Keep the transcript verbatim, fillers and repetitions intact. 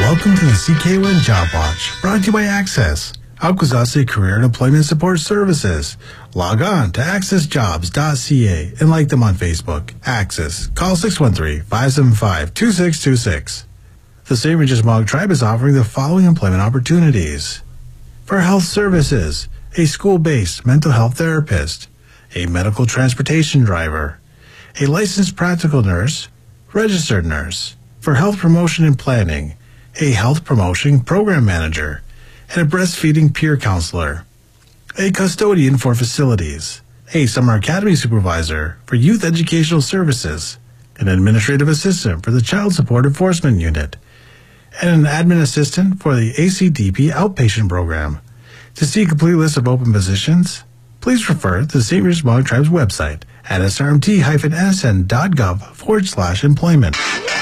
Welcome to the C K O N Job Watch, brought to you by Access, Akwesasne Career and Employment Support Services. Log on to access jobs dot c a and like them on Facebook. Access. Call six one three, five seven five, two six two six. The Saint Regis Mohawk Tribe is offering the following employment opportunities. For health services, a school-based mental health therapist, a medical transportation driver, a licensed practical nurse, registered nurse. For health promotion and planning, a health promotion program manager, and a breastfeeding peer counselor, a custodian for facilities, a summer academy supervisor for youth educational services, an administrative assistant for the Child Support Enforcement Unit, and an admin assistant for the A C D P outpatient program. To see a complete list of open positions, please refer to the Saint Regis Mohawk Tribe's website at s r m t dash n s n dot gov forward slash employment.